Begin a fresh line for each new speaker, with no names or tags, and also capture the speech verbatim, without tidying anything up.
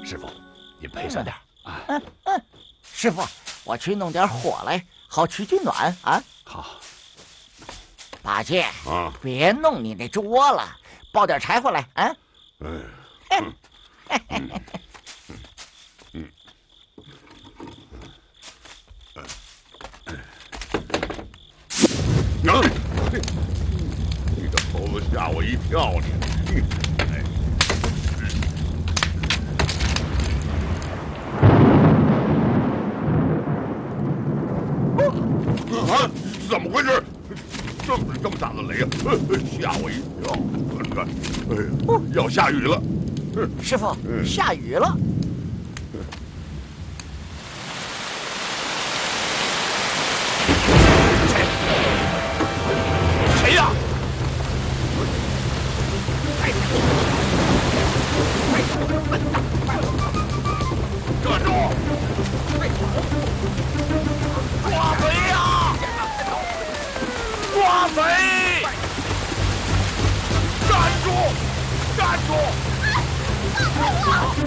师傅，您赔上点啊。
嗯嗯，师傅，我去弄点火来，好取取暖啊。
好。
八戒
啊，
别弄你那猪窝了，抱点柴火来啊。
嗯。
嗯
嗯嗯。啊！你个猴子吓我一跳！你，哎，啊！怎么回事？这么这么大的雷啊！吓我一跳！看，哎呀，要下雨了。
师傅，下雨了。
谁呀？
站住！
抓贼呀！抓贼！站住！站住！
放开我！